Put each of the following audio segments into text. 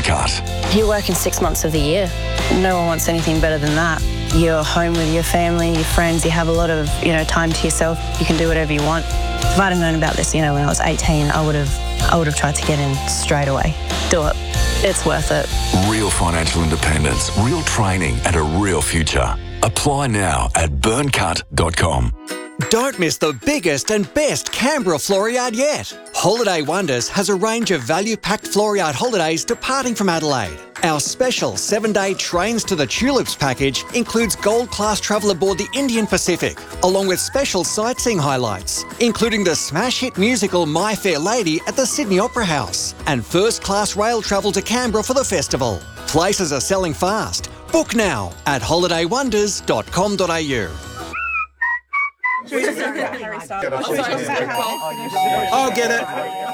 Burncut. You're working 6 months of the year. No one wants anything better than that. You're home with your family, your friends, you have a lot of, time to yourself. You can do whatever you want. If I'd have known about this, when I was 18, I would have tried to get in straight away. Do it. It's worth it. Real financial independence, real training and a real future. Apply now at burncut.com. Don't miss the biggest and best Canberra floor yard yet. Holiday Wonders has a range of value-packed floor yard holidays departing from Adelaide. Our special 7-day Trains to the Tulips package includes gold-class travel aboard the Indian Pacific, along with special sightseeing highlights, including the smash hit musical My Fair Lady at the Sydney Opera House, and first-class rail travel to Canberra for the festival. Places are selling fast. Book now at holidaywonders.com.au. I'll get it.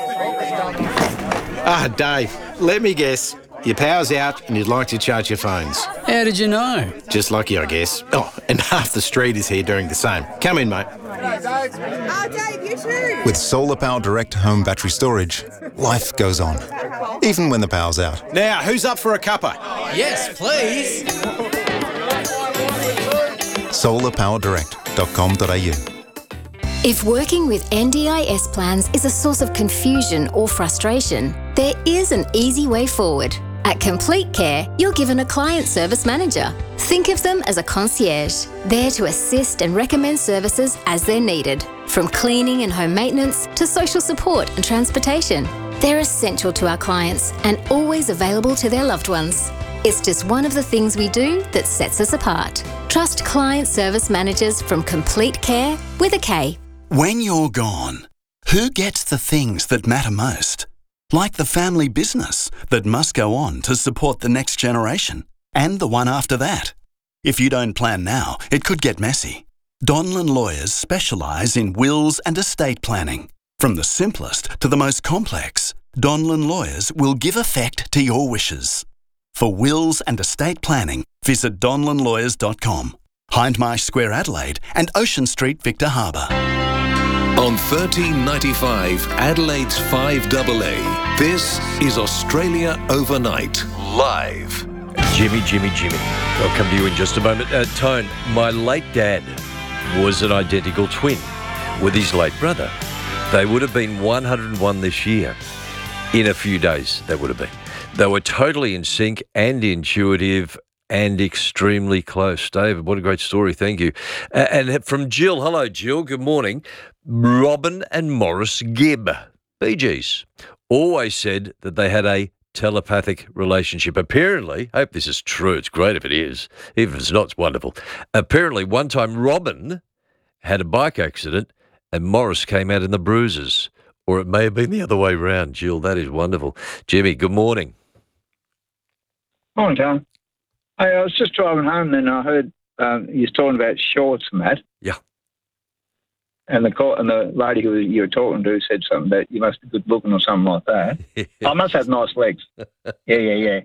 Dave, let me guess. Your power's out and you'd like to charge your phones. How did you know? Just lucky, I guess. Oh, and half the street is here doing the same. Come in, mate. Dave, you too. With Solar Power Direct home battery storage, life goes on, even when the power's out. Now, who's up for a cuppa? Yes, please. solarpowerdirect.com.au. If working with NDIS plans is a source of confusion or frustration, there is an easy way forward. At Complete Care, you're given a client service manager. Think of them as a concierge, there to assist and recommend services as they're needed, from cleaning and home maintenance to social support and transportation. They're essential to our clients and always available to their loved ones. It's just one of the things we do that sets us apart. Trust client service managers from Complete Care with a K. When you're gone, who gets the things that matter most? Like the family business that must go on to support the next generation and the one after that. If you don't plan now, it could get messy. Donlan Lawyers specialise in wills and estate planning. From the simplest to the most complex, Donlan Lawyers will give effect to your wishes. For wills and estate planning, visit donlanlawyers.com. Hindmarsh Square, Adelaide and Ocean Street, Victor Harbour. On 1395 Adelaide's 5AA, this is Australia Overnight, live. Jimmy. I'll come to you in just a moment. Tone, my late dad was an identical twin with his late brother. They would have been 101 this year. In a few days, they would have been. They were totally in sync and intuitive and extremely close. David, what a great story. Thank you. And from Jill. Hello, Jill. Good morning. Robin and Morris Gibb, Bee Gees, always said that they had a telepathic relationship. Apparently, I hope this is true. It's great if it is. Even if it's not, it's wonderful. Apparently, one time Robin had a bike accident and Morris came out in the bruises. Or it may have been the other way round. Jill, that is wonderful. Jimmy, good morning. Morning, Tom. I was just driving home and I heard you was talking about shorts and that. Yeah. And the lady who you were talking to said something about you must be good looking or something like that. I must have nice legs. Yeah.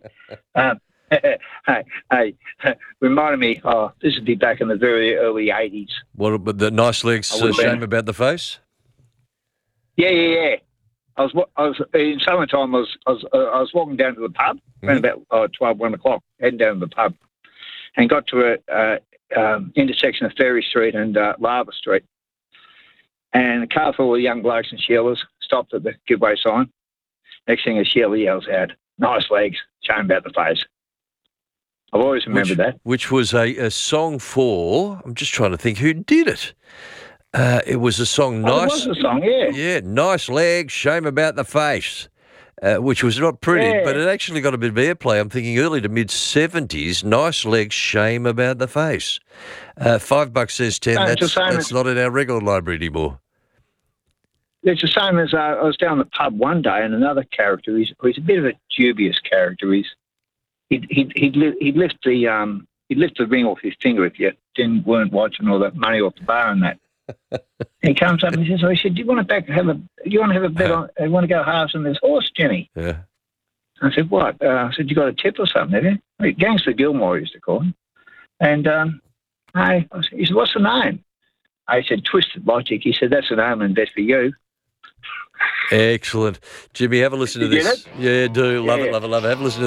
Hey, reminded me, this would be back in the very early 80s. What about the nice legs, shame about the face? Yeah. I was in summertime. I was walking down to the pub around about 1 o'clock, heading down to the pub, and got to a intersection of Ferry Street and Lava Street, and a car full of young blokes and Sheilas stopped at the giveaway sign. Next thing, a Sheila yells out, "Nice legs, shame about the face." I've always remembered that. Which was a song for. I'm just trying to think who did it. It was a song, nice. It was a song, yeah. Yeah, nice legs, shame about the face, which was not pretty, but it actually got a bit of airplay. I'm thinking early to mid-70s, nice legs, shame about the face. $5 says 10. That's not in our regular library anymore. It's the same as I was down the pub one day, and another character. He's a bit of a dubious character. He'd lift the ring off his finger if you weren't watching all that money off the bar and that. He comes up and he says, "I said, do you want to have a bet on? You want to go halves on this horse, Jenny?" Yeah. I said, "What?" I said, "You got a tip or something, have you?" Gangster Gilmore used to call him. And he said, "What's the name?" I said, "Twisted Logic." He said, "That's the name and bet for you." Excellent. Jimmy, have a listen to this. Yeah, do. Love it. Have a listen to